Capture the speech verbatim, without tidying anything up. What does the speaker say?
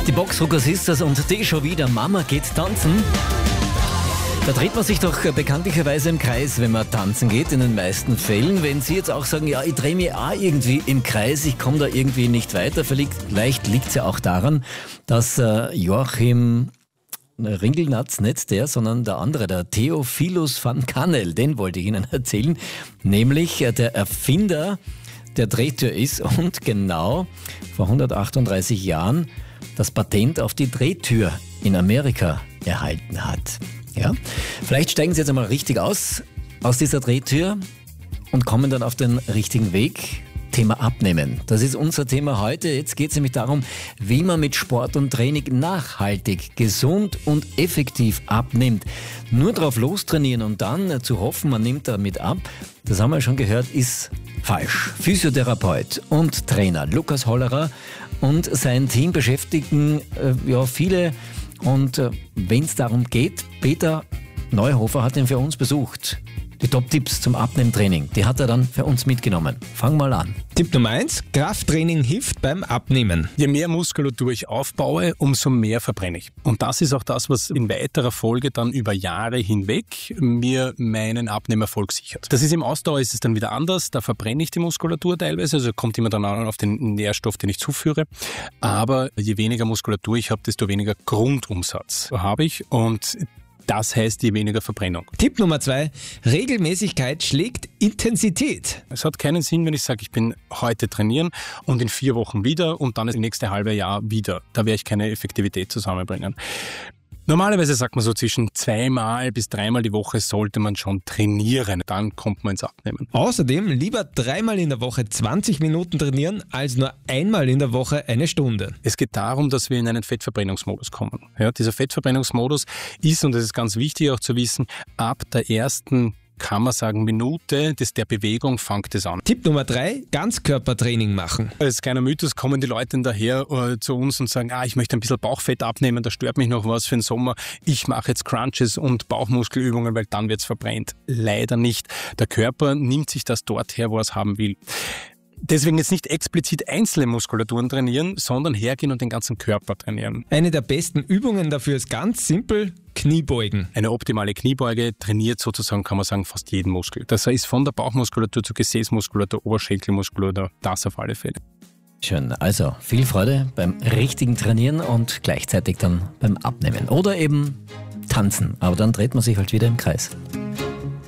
Die Boxrucker Sisters und die schon wieder Mama geht tanzen. Da dreht man sich doch bekanntlicherweise im Kreis, wenn man tanzen geht, in den meisten Fällen. Wenn Sie jetzt auch sagen, ja, ich drehe mich auch irgendwie im Kreis, ich komme da irgendwie nicht weiter, vielleicht liegt es ja auch daran, dass äh, Joachim Ringelnatz, nicht der, sondern der andere, der Theophilus van Kannel, den wollte ich Ihnen erzählen, nämlich äh, der Erfinder der Drehtür ist und genau vor hundertachtunddreißig Jahren das Patent auf die Drehtür in Amerika erhalten hat. Ja? Vielleicht steigen Sie jetzt einmal richtig aus, aus dieser Drehtür und kommen dann auf den richtigen Weg. Thema Abnehmen. Das ist unser Thema heute. Jetzt geht es nämlich darum, wie man mit Sport und Training nachhaltig, gesund und effektiv abnimmt. Nur drauf lostrainieren und dann zu hoffen, man nimmt damit ab, das haben wir schon gehört, ist falsch. Physiotherapeut und Trainer Lukas Hollerer und sein Team beschäftigen äh, ja, viele. Und äh, wenn es darum geht, Peter Neuhofer hat ihn für uns besucht. Die Top-Tipps zum Abnehmtraining, die hat er dann für uns mitgenommen. Fang mal an. Tipp Nummer eins, Krafttraining hilft beim Abnehmen. Je mehr Muskulatur ich aufbaue, umso mehr verbrenne ich. Und das ist auch das, was in weiterer Folge dann über Jahre hinweg mir meinen Abnehmerfolg sichert. Das ist im Ausdauer ist es dann wieder anders, da verbrenne ich die Muskulatur teilweise, also kommt immer dann auf den Nährstoff, den ich zuführe. Aber je weniger Muskulatur ich habe, desto weniger Grundumsatz habe ich und das heißt je weniger Verbrennung. Tipp Nummer zwei, Regelmäßigkeit schlägt Intensität. Es hat keinen Sinn, wenn ich sage, ich bin heute trainieren und in vier Wochen wieder und dann das nächste halbe Jahr wieder. Da werde ich keine Effektivität zusammenbringen. Normalerweise sagt man so zwischen zweimal bis dreimal die Woche sollte man schon trainieren. Dann kommt man ins Abnehmen. Außerdem lieber dreimal in der Woche zwanzig Minuten trainieren, als nur einmal in der Woche eine Stunde. Es geht darum, dass wir in einen Fettverbrennungsmodus kommen. Ja, dieser Fettverbrennungsmodus ist, und das ist ganz wichtig auch zu wissen, ab der ersten kann man sagen, Minute des, der Bewegung fängt es an. Tipp Nummer drei, Ganzkörpertraining machen. Als kleiner Mythos kommen die Leute daher äh, zu uns und sagen, ah, ich möchte ein bisschen Bauchfett abnehmen, da stört mich noch was für den Sommer. Ich mache jetzt Crunches und Bauchmuskelübungen, weil dann wird es verbrennt. Leider nicht. Der Körper nimmt sich das dort her, wo er es haben will. Deswegen jetzt nicht explizit einzelne Muskulaturen trainieren, sondern hergehen und den ganzen Körper trainieren. Eine der besten Übungen dafür ist ganz simpel, Kniebeugen. Eine optimale Kniebeuge trainiert sozusagen, kann man sagen, fast jeden Muskel. Das heißt von der Bauchmuskulatur zur Gesäßmuskulatur, Oberschenkelmuskulatur, das auf alle Fälle. Schön, also viel Freude beim richtigen Trainieren und gleichzeitig dann beim Abnehmen. Oder eben tanzen, aber dann dreht man sich halt wieder im Kreis.